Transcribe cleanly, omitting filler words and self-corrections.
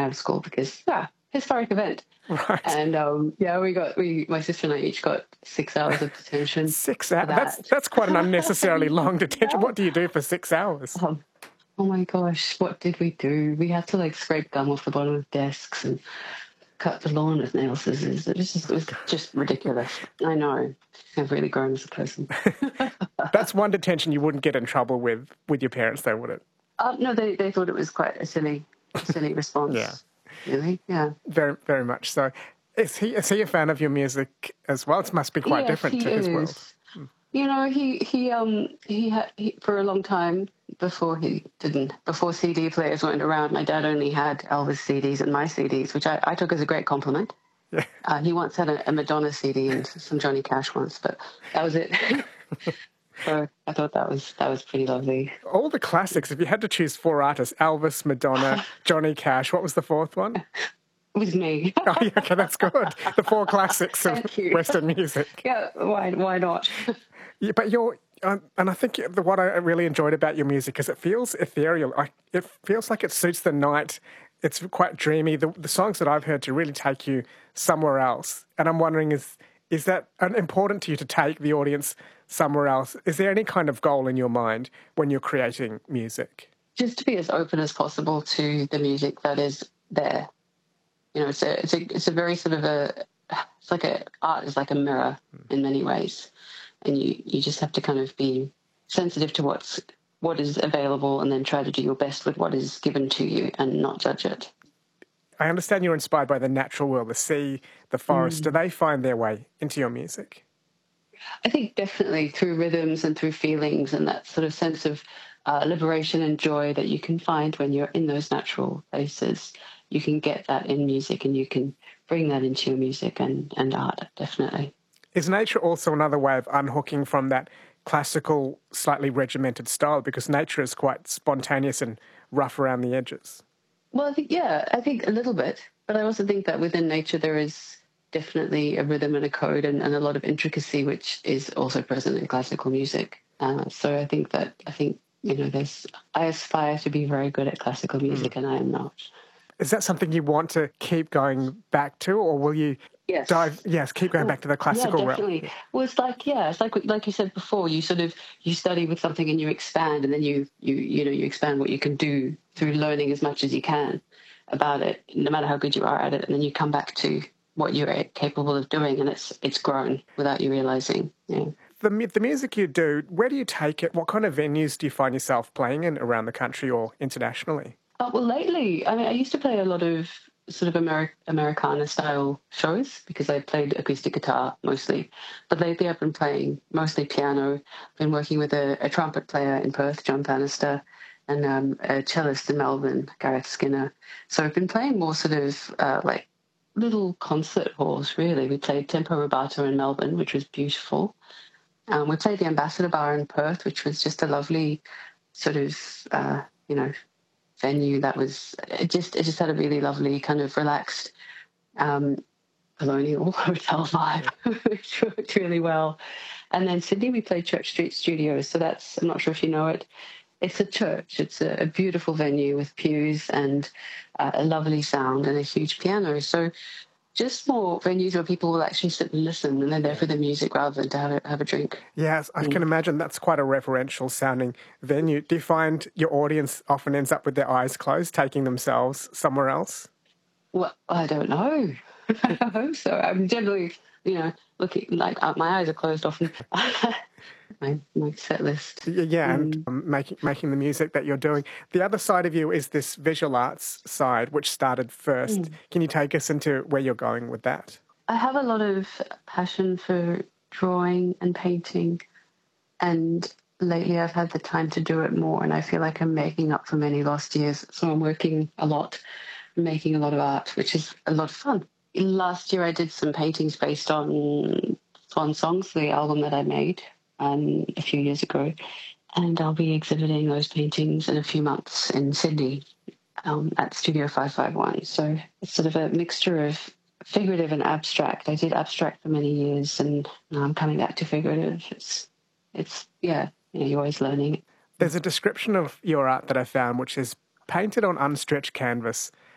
out of school because, historic event. Right. And my sister and I each got 6 hours of detention. 6 hours? For that. That's quite an unnecessarily long detention. What do you do for 6 hours? Oh my gosh, what did we do? We had to like scrape gum off the bottom of desks and cut the lawn with nail scissors. It was just ridiculous. I know. I've really grown as a person. That's one detention you wouldn't get in trouble with your parents, though, would it? No, they thought it was quite a silly response. Yeah. Really? Yeah. Very, very much so. Is he a fan of your music as well? It must be quite different to his world. You know, he had for a long time before CD players weren't around. My dad only had Elvis CDs and my CDs, which I took as a great compliment. Yeah. He once had a Madonna CD and some Johnny Cash once, but that was it. So I thought that was pretty lovely. All the classics. If you had to choose 4 artists, Elvis, Madonna, Johnny Cash, what was the 4th one? It was me. Oh, yeah, okay, that's good. The 4 classics of Western music. Yeah, why not? Yeah, but and I think what I really enjoyed about your music is it feels ethereal. It feels like it suits the night. It's quite dreamy. The songs that I've heard to really take you somewhere else. And I'm wondering, is that important to you to take the audience somewhere else? Is there any kind of goal in your mind when you're creating music? Just to be as open as possible to the music that is there. You know, it's a very sort of art is like a mirror in many ways. And you just have to kind of be sensitive to what is available and then try to do your best with what is given to you and not judge it. I understand you're inspired by the natural world, the sea, the forest. Do they find their way into your music? I think definitely through rhythms and through feelings and that sort of sense of liberation and joy that you can find when you're in those natural places. You can get that in music and you can bring that into your music and art, definitely. Is nature also another way of unhooking from that classical, slightly regimented style? Because nature is quite spontaneous and rough around the edges. Well, I think a little bit. But I also think that within nature there is definitely a rhythm and a code and a lot of intricacy, which is also present in classical music. So I think, you know, I aspire to be very good at classical music and I am not. Is that something you want to keep going back to, or will you keep going back to the classical realm? Definitely. Well, it's like you said before, you study with something and you expand, and then you expand what you can do through learning as much as you can about it, no matter how good you are at it, and then you come back to what you're capable of doing, and it's grown without you realizing. Yeah. The music you do, where do you take it? What kind of venues do you find yourself playing in around the country or internationally? Well, lately, I mean, I used to play a lot of sort of Americana-style shows because I played acoustic guitar mostly. But lately I've been playing mostly piano, been working with a trumpet player in Perth, John Bannister, and a cellist in Melbourne, Gareth Skinner. So I've been playing more sort of like little concert halls, really. We played Tempo Rubato in Melbourne, which was beautiful. We played the Ambassador Bar in Perth, which was just a lovely sort of, venue that was it just had a really lovely kind of relaxed colonial hotel vibe, which worked really well. And then Sydney, we played Church Street Studios. So I'm not sure if you know it. It's a church. It's a beautiful venue with pews and a lovely sound and a huge piano. So just more venues where people will actually sit and listen and they're there for the music rather than to have a drink. Yes, I can imagine that's quite a reverential sounding venue. Do you find your audience often ends up with their eyes closed, taking themselves somewhere else? Well, I don't know. I hope so. I'm generally, looking like my eyes are closed often. my set list. Yeah, and making the music that you're doing. The other side of you is this visual arts side, which started first. Can you take us into where you're going with that? I have a lot of passion for drawing and painting, and lately I've had the time to do it more, and I feel like I'm making up for many lost years. So I'm working a lot, making a lot of art, which is a lot of fun. Last year I did some paintings based on Swan Songs, the album that I made a few years ago, and I'll be exhibiting those paintings in a few months in Sydney at Studio 551. So it's sort of a mixture of figurative and abstract. I did abstract for many years, and now I'm coming back to figurative. You're always learning. There's a description of your art that I found, which is painted on unstretched canvas